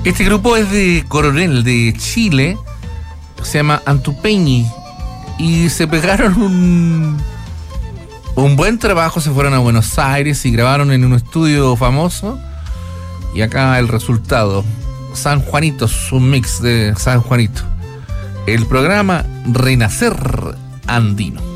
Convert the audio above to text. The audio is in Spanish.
Este grupo es de Coronel, de Chile. Se llama Antupeñi. Y se pegaron un buen trabajo. Se fueron a Buenos Aires y grabaron en un estudio famoso. Y acá el resultado. San Juanito, un mix de San Juanito. El programa Renacer Andino.